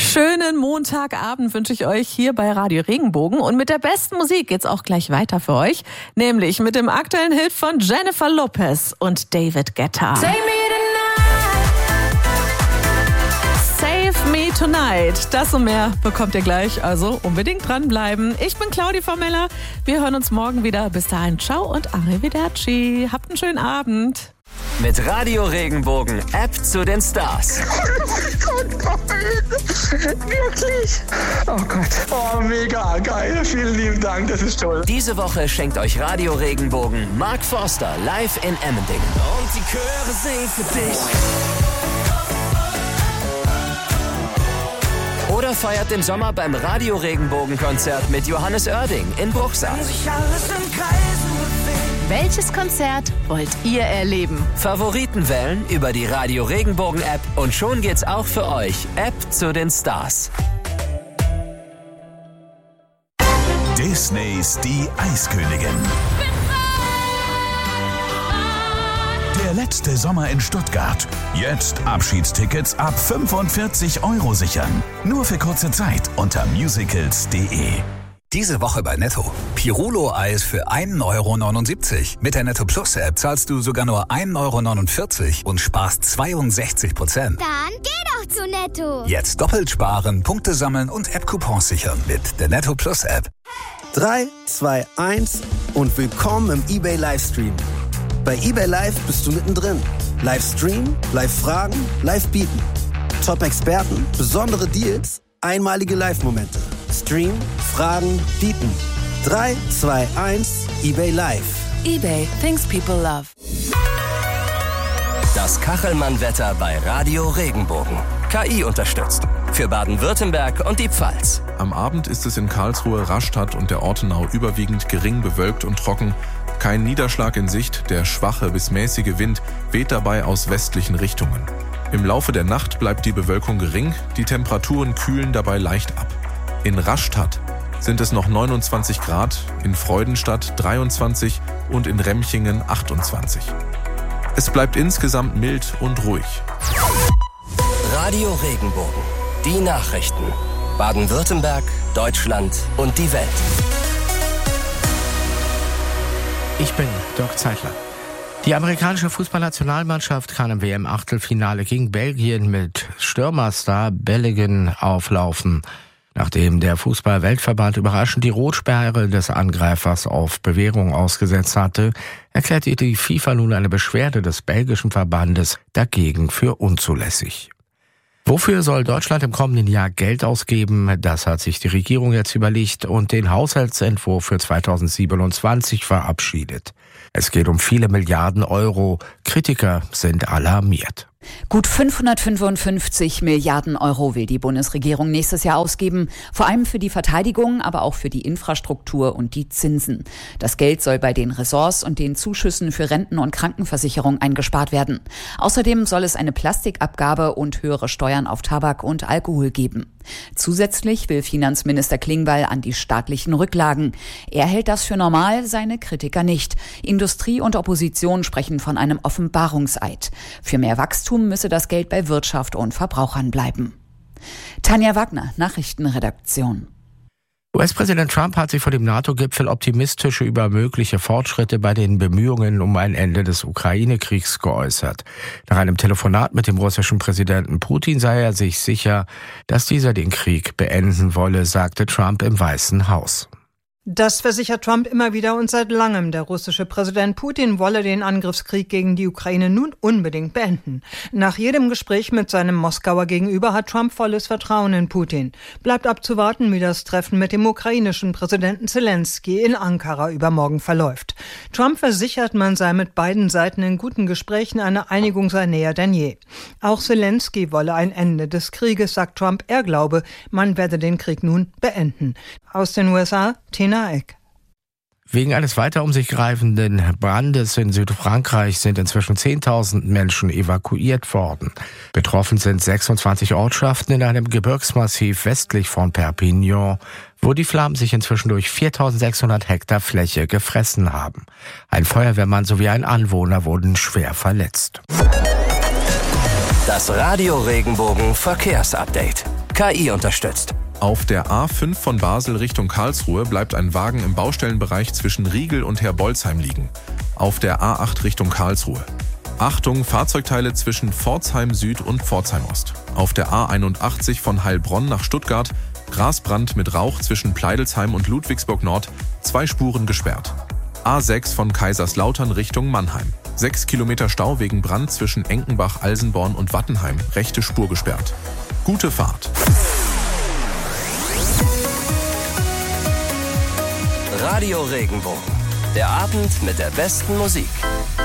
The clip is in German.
Schönen Montagabend wünsche ich euch hier bei Radio Regenbogen. Und mit der besten Musik geht's auch gleich weiter für euch. Nämlich mit dem aktuellen Hit von Jennifer Lopez und David Guetta. Save Me Tonight. Das und mehr bekommt ihr gleich, also unbedingt dranbleiben. Ich bin Claudia Formella. Wir hören uns morgen wieder. Bis dahin, ciao und arrivederci. Habt einen schönen Abend. Mit Radio Regenbogen, App zu den Stars. Oh Gott, wirklich? Oh Gott, oh mega geil, vielen lieben Dank, das ist toll. Diese Woche schenkt euch Radio Regenbogen Mark Forster live in Emmendingen. Und die Chöre singen für dich. Oder feiert im Sommer beim Radio Regenbogen Konzert mit Johannes Oerding in Bruchsal. Welches Konzert wollt ihr erleben? Favoriten wählen über die Radio Regenbogen App und schon geht's auch für euch. App zu den Stars. Disneys Die Eiskönigin. Der letzte Sommer in Stuttgart. Jetzt Abschiedstickets ab 45 € sichern. Nur für kurze Zeit unter musicals.de. Diese Woche bei Netto. Pirulo-Eis für 1,79 €. Mit der Netto Plus App zahlst du sogar nur 1,49 € und sparst 62%. Dann geh doch zu Netto. Jetzt doppelt sparen, Punkte sammeln und App-Coupons sichern mit der Netto Plus App. 3, 2, 1 und willkommen im eBay Livestream. Bei eBay Live bist du mittendrin. Livestream, Live-Fragen, Live-Bieten. Top-Experten, besondere Deals, einmalige Live-Momente. Stream, Fragen, Bieten. 3, 2, 1, eBay Live. eBay, things people love. Das Kachelmann-Wetter bei Radio Regenbogen. KI unterstützt. Für Baden-Württemberg und die Pfalz. Am Abend ist es in Karlsruhe, Rastatt und der Ortenau überwiegend gering bewölkt und trocken. Kein Niederschlag in Sicht, der schwache bis mäßige Wind weht dabei aus westlichen Richtungen. Im Laufe der Nacht bleibt die Bewölkung gering, die Temperaturen kühlen dabei leicht ab. In Rastatt sind es noch 29 Grad, in Freudenstadt 23 und in Remchingen 28. Es bleibt insgesamt mild und ruhig. Radio Regenbogen. Die Nachrichten. Baden-Württemberg, Deutschland und die Welt. Ich bin Dirk Zeitler. Die amerikanische Fußballnationalmannschaft kann im WM-Achtelfinale gegen Belgien mit Stürmerstar Bellingham auflaufen. Nachdem der Fußball-Weltverband überraschend die Rotsperre des Angreifers auf Bewährung ausgesetzt hatte, erklärte die FIFA nun eine Beschwerde des belgischen Verbandes dagegen für unzulässig. Wofür soll Deutschland im kommenden Jahr Geld ausgeben? Das hat sich die Regierung jetzt überlegt und den Haushaltsentwurf für 2027 verabschiedet. Es geht um viele Milliarden Euro. Kritiker sind alarmiert. Gut 555 Milliarden Euro will die Bundesregierung nächstes Jahr ausgeben, vor allem für die Verteidigung, aber auch für die Infrastruktur und die Zinsen. Das Geld soll bei den Ressorts und den Zuschüssen für Renten- und Krankenversicherung eingespart werden. Außerdem soll es eine Plastikabgabe und höhere Steuern auf Tabak und Alkohol geben. Zusätzlich will Finanzminister Klingbeil an die staatlichen Rücklagen. Er hält das für normal, seine Kritiker nicht. Industrie und Opposition sprechen von einem Offenbarungseid. Für mehr Wachstum müsse das Geld bei Wirtschaft und Verbrauchern bleiben. Tanja Wagner, Nachrichtenredaktion. US-Präsident Trump hat sich vor dem NATO-Gipfel optimistisch über mögliche Fortschritte bei den Bemühungen um ein Ende des Ukraine-Kriegs geäußert. Nach einem Telefonat mit dem russischen Präsidenten Putin sei er sich sicher, dass dieser den Krieg beenden wolle, sagte Trump im Weißen Haus. Das versichert Trump immer wieder und seit langem. Der russische Präsident Putin wolle den Angriffskrieg gegen die Ukraine nun unbedingt beenden. Nach jedem Gespräch mit seinem Moskauer Gegenüber hat Trump volles Vertrauen in Putin. Bleibt abzuwarten, wie das Treffen mit dem ukrainischen Präsidenten Zelensky in Ankara übermorgen verläuft. Trump versichert, man sei mit beiden Seiten in guten Gesprächen, eine Einigung sei näher denn je. Auch Zelensky wolle ein Ende des Krieges, sagt Trump. Er glaube, man werde den Krieg nun beenden. Aus den USA, Tina Eck. Wegen eines weiter um sich greifenden Brandes in Südfrankreich sind inzwischen 10.000 Menschen evakuiert worden. Betroffen sind 26 Ortschaften in einem Gebirgsmassiv westlich von Perpignan, wo die Flammen sich inzwischen durch 4.600 Hektar Fläche gefressen haben. Ein Feuerwehrmann sowie ein Anwohner wurden schwer verletzt. Das Radio Regenbogen Verkehrsupdate. KI unterstützt. Auf der A5 von Basel Richtung Karlsruhe bleibt ein Wagen im Baustellenbereich zwischen Riegel und Herbolzheim liegen. Auf der A8 Richtung Karlsruhe. Achtung, Fahrzeugteile zwischen Pforzheim Süd und Pforzheim Ost. Auf der A81 von Heilbronn nach Stuttgart, Grasbrand mit Rauch zwischen Pleidelsheim und Ludwigsburg Nord, 2 Spuren gesperrt. A6 von Kaiserslautern Richtung Mannheim. 6 Kilometer Stau wegen Brand zwischen Enkenbach, Alsenborn und Wattenheim, rechte Spur gesperrt. Gute Fahrt. Radio Regenbogen. Der Abend mit der besten Musik.